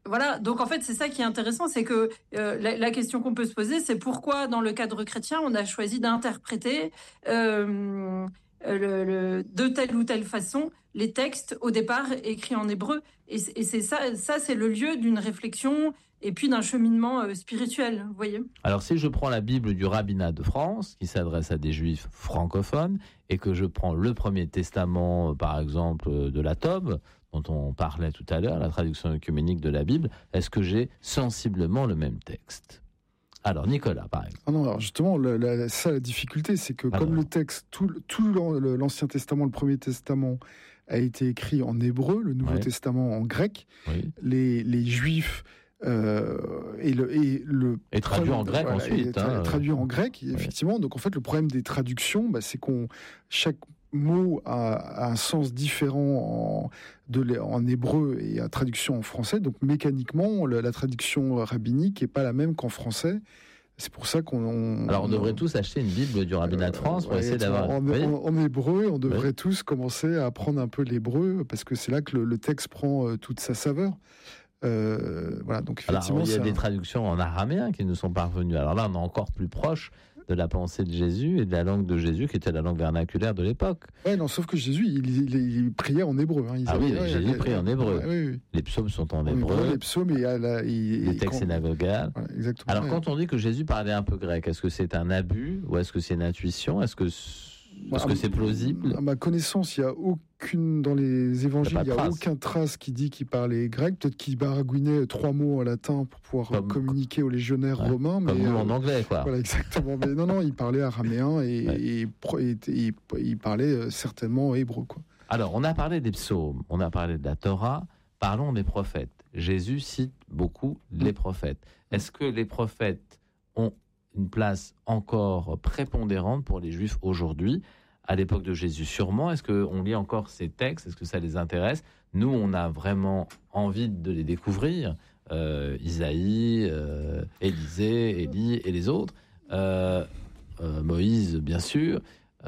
Voilà, donc en fait c'est ça qui est intéressant, c'est que la question qu'on peut se poser, c'est pourquoi dans le cadre chrétien on a choisi d'interpréter de telle ou telle façon les textes au départ écrits en hébreu. Et c'est ça c'est le lieu d'une réflexion et puis d'un cheminement spirituel, vous voyez. Alors si je prends la Bible du rabbinat de France, qui s'adresse à des juifs francophones, et que je prends le Premier Testament, par exemple, de la Tob, dont on parlait tout à l'heure, la traduction œcuménique de la Bible, est-ce que j'ai sensiblement le même texte ? Alors, Nicolas, par exemple. Ah non, alors justement, la difficulté, c'est que comme le texte, tout l'Ancien Testament, le Premier Testament, a été écrit en hébreu, le Nouveau Testament en grec, les Juifs... et traduit en grec ensuite. Traduit en grec, effectivement. Donc en fait, le problème des traductions, c'est chaque mot a un sens différent en hébreu et à traduction en français. Donc mécaniquement, la traduction rabbinique n'est pas la même qu'en français. C'est pour ça Alors on devrait tous acheter une Bible du rabbinat de France pour essayer d'avoir... En hébreu, on devrait tous commencer à apprendre un peu l'hébreu, parce que c'est là que le texte prend toute sa saveur. Voilà, donc effectivement, alors, il y a des traductions en araméen qui nous sont parvenues. Alors là, on est encore plus proche de la pensée de Jésus et de la langue de Jésus, qui était la langue vernaculaire de l'époque. Ouais, non, sauf que Jésus, il priait en hébreu. Hein. Jésus priait en hébreu. Oui. Les psaumes sont en hébreu. Les psaumes, les textes synagogales. Voilà, exactement. Alors, quand on dit que Jésus parlait un peu grec, est-ce que c'est un abus ou est-ce que c'est une intuition ? Est-ce que c'est plausible ? À ma connaissance, il n'y a aucune, dans les évangiles, il n'y a aucun trace qui dit qu'il parlait grec. Peut-être qu'il baragouinait 3 mots en latin pour pouvoir communiquer aux légionnaires romains. Comme nous en anglais, quoi. Voilà, exactement. Mais non, il parlait araméen et il parlait certainement hébreu, quoi. Alors, on a parlé des psaumes, on a parlé de la Torah, parlons des prophètes. Jésus cite beaucoup les prophètes. Est-ce que les prophètes ont une place encore prépondérante pour les Juifs aujourd'hui, à l'époque de Jésus sûrement? Est-ce qu'on lit encore ces textes? Est-ce que ça les intéresse? Nous, on a vraiment envie de les découvrir. Isaïe, Élisée, Élie et les autres. Moïse, bien sûr.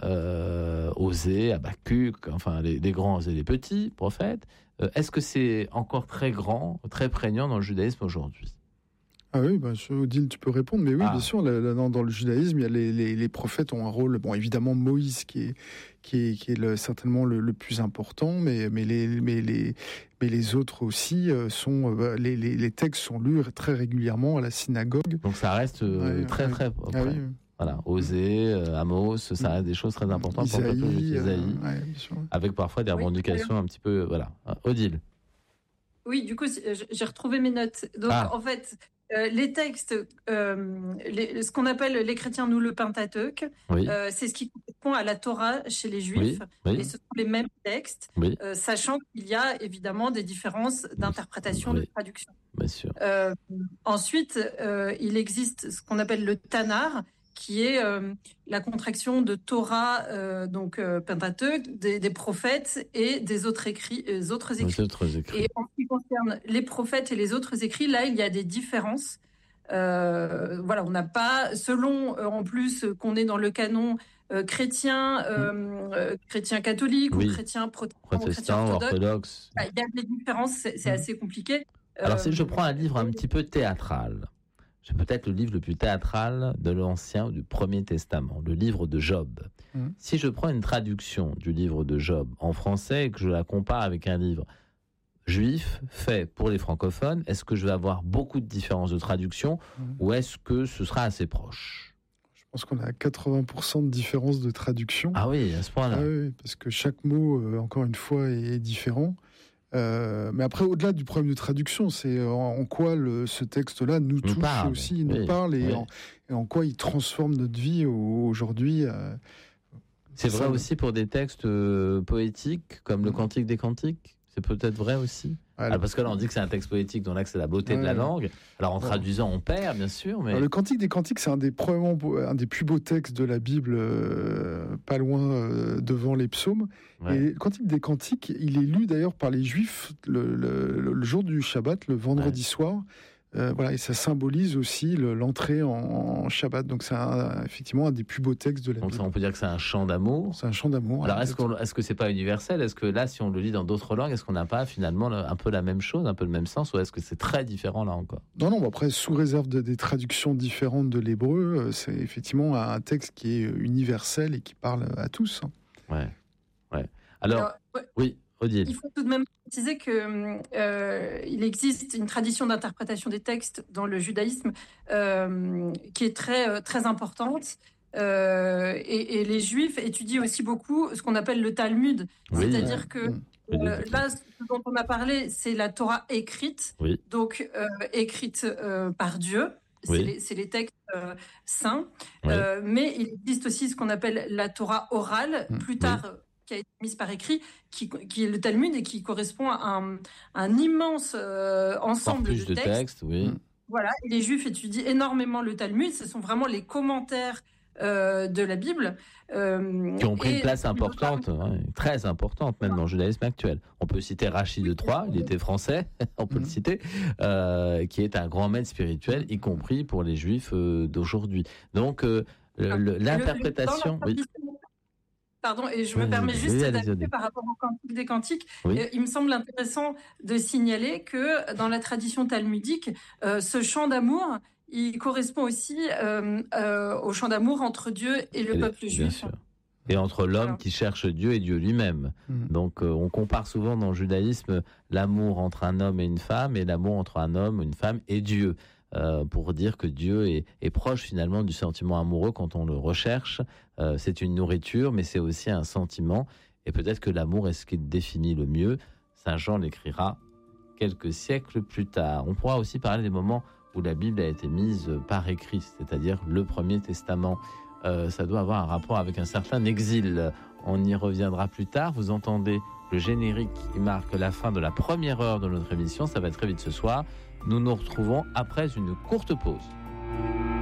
Osée, Habakkuk, enfin les grands et les petits prophètes. Est-ce que c'est encore très grand, très prégnant dans le judaïsme aujourd'hui? Ah oui, Odile, tu peux répondre, mais oui, bien sûr, dans le judaïsme, il y a les prophètes ont un rôle, bon, évidemment, Moïse, qui est certainement le plus important, mais les autres aussi les textes sont lus très régulièrement à la synagogue. Donc ça reste très près. Voilà, Osée, Amos, ça reste des choses très importantes Isaïe, pour le peuple d'Isaïe, avec parfois des revendications un petit peu, voilà. Odile. Oui, du coup, j'ai retrouvé mes notes. Donc, en fait, les textes, ce qu'on appelle les chrétiens, nous, le Pentateuque, c'est ce qui correspond à la Torah chez les Juifs. Et ce sont les mêmes textes, sachant qu'il y a évidemment des différences d'interprétation, de traduction. Bien sûr. Ensuite, il existe ce qu'on appelle le Tanar, qui est la contraction de Torah, Pentateuque, des prophètes et des autres écrits. Et en ce qui concerne les prophètes et les autres écrits, là, il y a des différences. Voilà, on n'a pas, selon en plus qu'on est dans le canon chrétien catholique ou chrétien protestant, orthodoxe. Il y a des différences, c'est assez compliqué. Alors si je prends un livre un petit peu théâtral, c'est peut-être le livre le plus théâtral de l'Ancien ou du Premier Testament, le livre de Job. Si je prends une traduction du livre de Job en français et que je la compare avec un livre juif fait pour les francophones, est-ce que je vais avoir beaucoup de différences de traduction ou est-ce que ce sera assez proche? Je pense qu'on a 80% de différences de traduction. Ah oui, à ce point-là. Ah oui, parce que chaque mot, encore une fois, est différent. Mais après, au-delà du problème de traduction, c'est en quoi ce texte-là nous touche aussi, nous parle et en quoi il transforme notre vie aujourd'hui. C'est vrai aussi pour des textes poétiques comme le Cantique des Cantiques. C'est peut-être vrai aussi. Parce que là, on dit que c'est un texte poétique, donc là, que c'est la beauté de la langue. Alors, en traduisant, on perd, bien sûr. Mais... Alors, le Cantique des Cantiques, c'est un des plus beaux textes de la Bible, pas loin devant les psaumes. Et le Cantique des Cantiques, il est lu d'ailleurs par les Juifs le jour du Shabbat, le vendredi soir. Voilà, et ça symbolise aussi l'entrée en Shabbat. Donc c'est effectivement un des plus beaux textes de la Bible. Donc ça, on peut dire que c'est un chant d'amour. C'est un chant d'amour. Alors est-ce que c'est pas universel? Est-ce que là, si on le lit dans d'autres langues, est-ce qu'on n'a pas finalement un peu la même chose, un peu le même sens, ou est-ce que c'est très différent là encore? Non, après, sous réserve des traductions différentes de l'hébreu, c'est effectivement un texte qui est universel et qui parle à tous. Ouais. Alors oui. Odile. Il faut tout de même préciser qu'il existe une tradition d'interprétation des textes dans le judaïsme qui est très, très importante. Et les Juifs étudient aussi beaucoup ce qu'on appelle le Talmud. Oui. C'est-à-dire que là, ce dont on a parlé, c'est la Torah écrite, donc écrite par Dieu. C'est les textes saints. Mais il existe aussi ce qu'on appelle la Torah orale, plus tard qui a été mise par écrit, qui est le Talmud et qui correspond à un immense ensemble de textes. Voilà, et les Juifs étudient énormément le Talmud. Ce sont vraiment les commentaires de la Bible. Qui ont pris une place importante, très importante même dans le judaïsme actuel. On peut citer Rachid de Troyes, il était français, on peut le citer, qui est un grand maître spirituel, y compris pour les Juifs d'aujourd'hui. Donc, l'interprétation... Pardon, et je me permets juste d'ajouter par rapport au Cantique des Cantiques. Il me semble intéressant de signaler que dans la tradition talmudique, ce chant d'amour, il correspond aussi au chant d'amour entre Dieu et le peuple juif. Et entre l'homme qui cherche Dieu et Dieu lui-même. Donc on compare souvent dans le judaïsme l'amour entre un homme et une femme et l'amour entre un homme, une femme et Dieu. Pour dire que Dieu est proche finalement du sentiment amoureux quand on le recherche. C'est une nourriture, mais c'est aussi un sentiment. Et peut-être que l'amour est ce qui définit le mieux. Saint Jean l'écrira quelques siècles plus tard. On pourra aussi parler des moments où la Bible a été mise par écrit, c'est-à-dire le Premier Testament. Ça doit avoir un rapport avec un certain exil. On y reviendra plus tard. Vous entendez le générique qui marque la fin de la première heure de notre émission. Ça va très vite ce soir. Nous nous retrouvons après une courte pause.